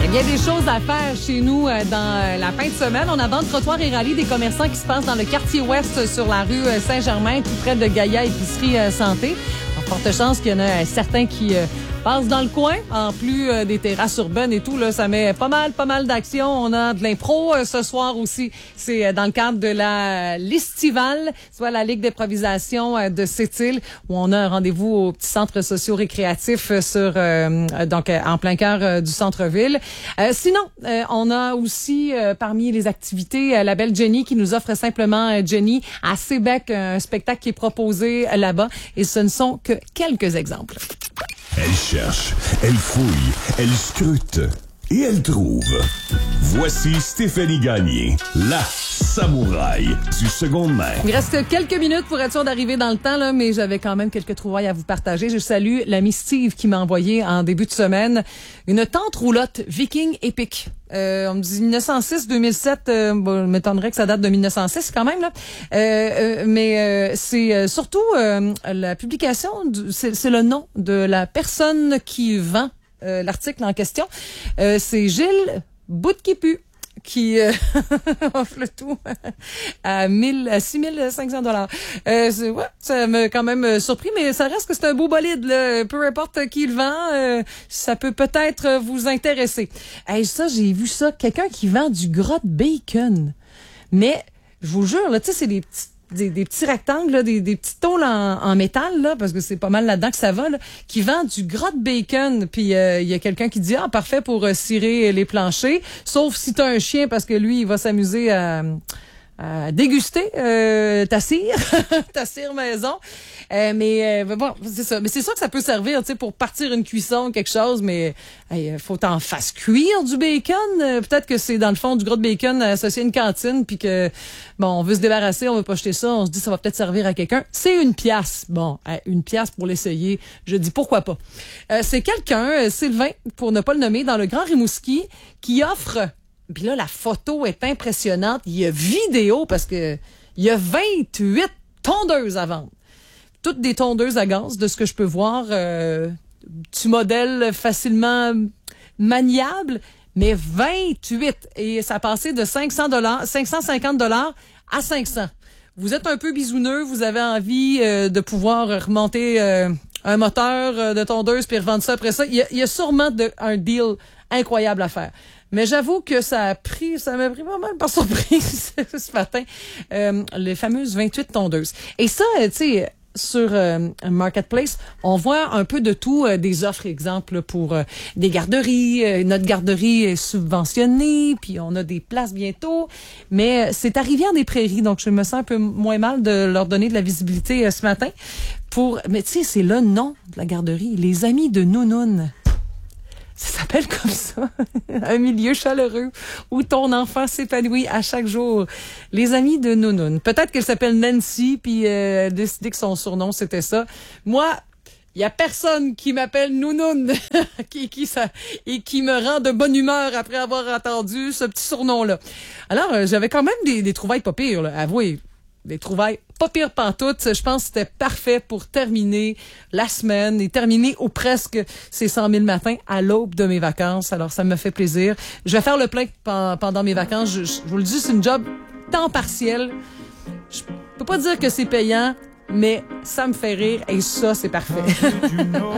Il y a des choses à faire chez nous dans la fin de semaine. On avance trottoir et rallye des commerçants qui se passent dans le quartier ouest sur la rue Saint-Germain, tout près de Gaïa Épicerie Santé. Il y a forte chance qu'il y en a certains qui passent dans le coin, en plus des terrasses urbaines et tout. Là, ça met pas mal d'action. On a de l'impro ce soir aussi. C'est dans le cadre de la Listivale, soit la Ligue d'improvisation de Sept-Îles, où on a un rendez-vous au petit centre socio-récréatif sur donc en plein cœur du centre-ville. Sinon, on a aussi parmi les activités la belle Jenny qui nous offre simplement Jenny à Sébec, un spectacle qui est proposé là-bas. Et ce ne sont que quelques exemples. Elle cherche, elle fouille, elle scrute et elle trouve. Voici Stéphanie Gagné, la samouraï du seconde main. Il reste quelques minutes pour être sûr d'arriver dans le temps, là, mais j'avais quand même quelques trouvailles à vous partager. Je salue l'ami Steve qui m'a envoyé en début de semaine une tente roulotte Viking épique. On me dit 1906-2007, bon, je m'étonnerais que ça date de 1906 quand même, là. Mais c'est surtout la publication, c'est le nom de la personne qui vend l'article en question. C'est Gilles Boutkipu qui offre le tout à 6 500 $. Ouais, ça m'a quand même surpris, mais ça reste que c'est un beau bolide, là. Peu importe qui le vend, ça peut peut-être vous intéresser. Hey, ça, j'ai vu ça, quelqu'un qui vend du gras de bacon. Mais, je vous jure, là, tu sais, c'est des petits rectangles, là, des petits tôles en métal, là, parce que c'est pas mal là-dedans que ça va, là, qui vend du gras de bacon. Puis il y a quelqu'un qui dit parfait pour cirer les planchers, sauf si t'as un chien, parce que lui, il va s'amuser à déguster ta cire, ta cire maison. Mais bon, c'est ça. Mais c'est sûr que ça peut servir, tu sais, pour partir une cuisson, quelque chose, mais faut t'en fasses cuire du bacon. Peut-être que c'est dans le fond du gras de bacon associé à une cantine, puis que bon, on veut se débarrasser, on veut pas jeter ça, on se dit ça va peut-être servir à quelqu'un. C'est 1 pièce. Bon, 1 pièce pour l'essayer. Je dis pourquoi pas. C'est quelqu'un, Sylvain, pour ne pas le nommer, dans le Grand Rimouski, qui offre. Puis là, la photo est impressionnante. Il y a vidéo parce que il y a 28 tondeuses à vendre. Toutes des tondeuses à gaz, de ce que je peux voir. Du modèle facilement maniable, mais 28. Et ça a passé de 550 $ à 500. Vous êtes un peu bisouneux, vous avez envie de pouvoir remonter un moteur de tondeuse puis revendre ça après ça. Il y a sûrement un deal incroyable à faire. Mais j'avoue que ça m'a pris pas mal par surprise ce matin, les fameuses 28 tondeuses. Et ça, tu sais, sur Marketplace, on voit un peu de tout, des offres, exemple, pour des garderies. Notre garderie est subventionnée, puis on a des places bientôt. Mais c'est à Rivière-des-Prairies, donc je me sens un peu moins mal de leur donner de la visibilité ce matin. Mais tu sais, c'est le nom de la garderie, les Amis de Nounoun. Ça s'appelle comme ça, un milieu chaleureux où ton enfant s'épanouit à chaque jour. Les Amis de Nounoun. Peut-être qu'elle s'appelle Nancy, puis elle a décidé que son surnom, c'était ça. Moi, il y a personne qui m'appelle Nounoun et qui me rend de bonne humeur après avoir entendu ce petit surnom-là. Alors, j'avais quand même des trouvailles pas pires, là, avouez. Des trouvailles pas pires pantoute. Je pense que c'était parfait pour terminer la semaine et terminer ou presque ces 100 000 matins à l'aube de mes vacances. Alors, ça me fait plaisir. Je vais faire le plein pendant mes vacances. Je vous le dis, c'est une job temps partiel. Je peux pas dire que c'est payant, mais ça me fait rire et ça, c'est parfait.